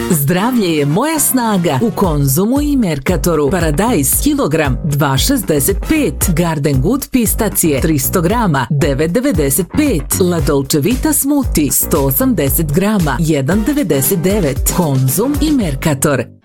Zdravlje je moja snaga u Konzumu i Mercatoru. Paradajz kilogram 2,65. Garden Good pistacije 300 grama 9,95. La Dolce Vita smoothie 180 grama 1,99. Konzum i Mercator.